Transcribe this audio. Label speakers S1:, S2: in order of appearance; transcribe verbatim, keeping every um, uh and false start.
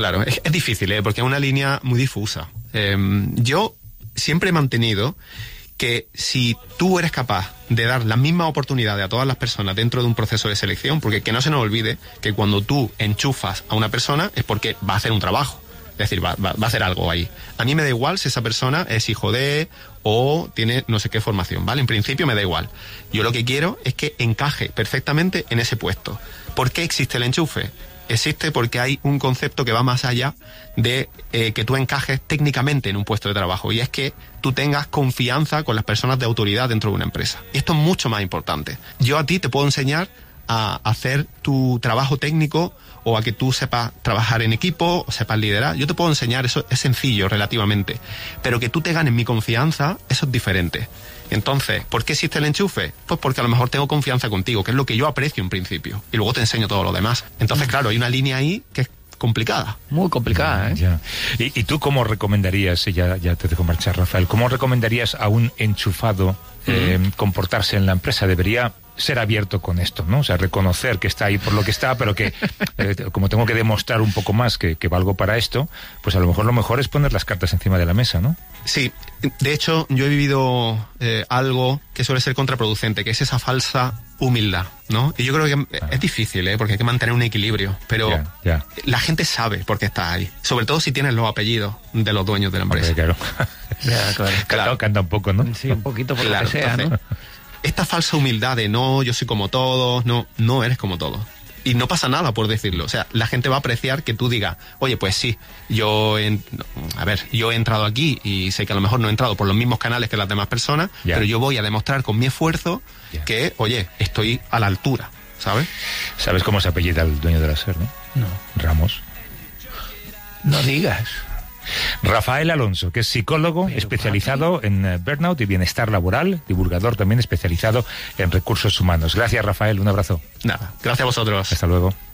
S1: Claro, es, es difícil, ¿eh? Porque es una línea muy difusa. Eh, yo siempre he mantenido que si tú eres capaz de dar las mismas oportunidades a todas las personas dentro de un proceso de selección, porque que no se nos olvide que cuando tú enchufas a una persona es porque va a hacer un trabajo, es decir, va, va, va a hacer algo ahí. A mí me da igual si esa persona es hijo de o tiene no sé qué formación, ¿vale? En principio me da igual. Yo lo que quiero es que encaje perfectamente en ese puesto. ¿Por qué existe el enchufe? Existe porque hay un concepto que va más allá de eh, que tú encajes técnicamente en un puesto de trabajo, y es que tú tengas confianza con las personas de autoridad dentro de una empresa. Y esto es mucho más importante. Yo a ti te puedo enseñar a hacer tu trabajo técnico o a que tú sepas trabajar en equipo o sepas liderar. Yo te puedo enseñar, eso es sencillo relativamente, pero que tú te ganes mi confianza, eso es diferente. Entonces, ¿por qué existe el enchufe? Pues porque a lo mejor tengo confianza contigo, que es lo que yo aprecio en principio, y luego te enseño todo lo demás. Entonces, claro, hay una línea ahí que es complicada.
S2: Muy complicada, ¿eh?
S3: Ya. ¿Y, y tú cómo recomendarías, ya, ya te dejo marchar, Rafael, cómo recomendarías a un enchufado eh, uh-huh. comportarse en la empresa? Debería ser abierto con esto, ¿no? O sea, reconocer que está ahí por lo que está, pero que eh, como tengo que demostrar un poco más que, que valgo para esto, pues a lo mejor lo mejor es poner las cartas encima de la mesa, ¿no?
S1: Sí, de hecho yo he vivido eh, algo que suele ser contraproducente, que es esa falsa humildad, ¿no? Y yo creo que ah. es difícil, ¿eh? Porque hay que mantener un equilibrio, pero yeah, yeah. la gente sabe por qué estás ahí, sobre todo si tienes los apellidos de los dueños de la empresa.
S3: Okay, claro.
S2: Ya, claro.
S3: Claro. Canta un poco, ¿no?
S2: Sí, un poquito por
S1: claro,
S2: lo que sea,
S1: entonces,
S2: ¿no?
S1: Esta falsa humildad de no, yo soy como todos, no, no eres como todos. Y no pasa nada por decirlo. O sea, la gente va a apreciar que tú digas, oye, pues sí, yo he, a ver, yo he entrado aquí y sé que a lo mejor no he entrado por los mismos canales que las demás personas, yeah. pero yo voy a demostrar con mi esfuerzo yeah. que, oye, estoy a la altura, ¿sabes?
S3: ¿Sabes cómo se apellida el dueño de la SER, no?
S2: No.
S3: Ramos.
S2: No digas.
S3: Rafael Alonso, que es psicólogo Pero especializado papi. en burnout y bienestar laboral, divulgador también especializado en recursos humanos. Gracias, Rafael, un abrazo.
S1: Nada, gracias a vosotros.
S3: Hasta luego.